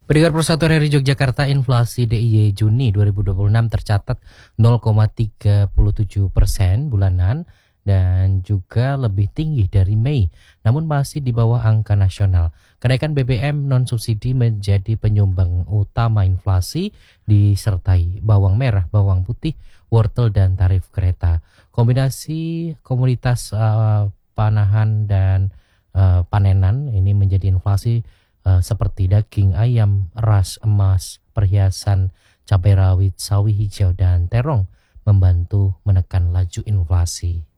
Pendengar Persatuan RI Yogyakarta, inflasi DIY Juni 2026 tercatat 0,37% bulanan dan juga lebih tinggi dari Mei, namun masih di bawah angka nasional. Kenaikan BBM non-subsidi menjadi penyumbang utama inflasi, disertai bawang merah, bawang putih, wortel, dan tarif kereta. Kombinasi komoditas panahan dan panenan ini menjadi inflasi seperti daging ayam, ras, emas, perhiasan, cabai rawit, sawi hijau, dan terong membantu menekan laju inflasi.